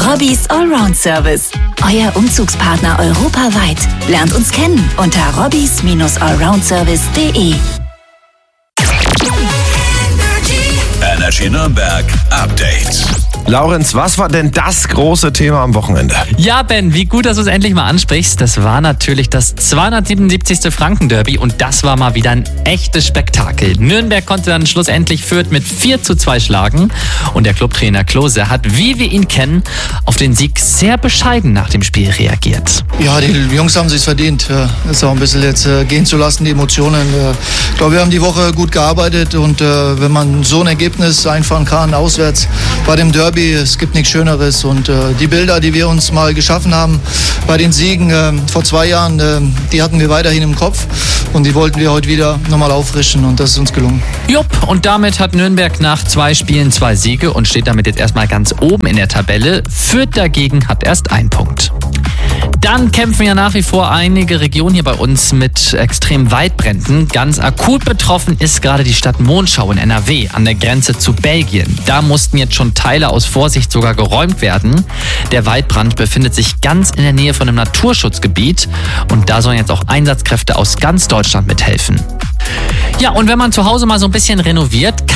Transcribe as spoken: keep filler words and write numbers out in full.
Robbys Allround Service. Euer Umzugspartner europaweit. Lernt uns kennen unter robbys Allround service punkt de. Energy Nürnberg Update. Laurenz, was war denn das große Thema am Wochenende? Ja, Ben, wie gut, dass du es endlich mal ansprichst. Das war natürlich das zweihundertsiebenundsiebzigste Franken-Derby und das war mal wieder ein echtes Spektakel. Nürnberg konnte dann schlussendlich Fürth mit vier zu zwei schlagen und der Clubtrainer Klose hat, wie wir ihn kennen, auf den Sieg sehr bescheiden nach dem Spiel reagiert. Ja, die Jungs haben sich's verdient, das auch ein bisschen jetzt gehen zu lassen, die Emotionen. Ich glaube, wir haben die Woche gut gearbeitet und wenn man so ein Ergebnis einfahren kann, auswärts bei dem Derby, es gibt nichts Schöneres und äh, die Bilder, die wir uns mal geschaffen haben bei den Siegen äh, vor zwei Jahren, äh, die hatten wir weiterhin im Kopf und die wollten wir heute wieder nochmal auffrischen und das ist uns gelungen. Jupp, und damit hat Nürnberg nach zwei Spielen zwei Siege und steht damit jetzt erstmal ganz oben in der Tabelle. Fürth dagegen hat erst einen Punkt. Dann kämpfen ja nach wie vor einige Regionen hier bei uns mit extrem Waldbränden. Ganz akut betroffen ist gerade die Stadt Monschau in N R W an der Grenze zu Belgien. Da mussten jetzt schon Teile aus Vorsicht sogar geräumt werden. Der Waldbrand befindet sich ganz in der Nähe von einem Naturschutzgebiet und da sollen jetzt auch Einsatzkräfte aus ganz Deutschland mithelfen. Ja, und wenn man zu Hause mal so ein bisschen renoviert,